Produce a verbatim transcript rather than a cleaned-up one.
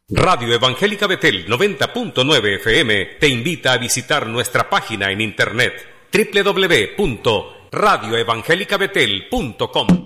Radio Evangélica Betel noventa punto nueve F M te invita a visitar nuestra página en internet doble u doble u doble u punto radio evangélica betel punto com.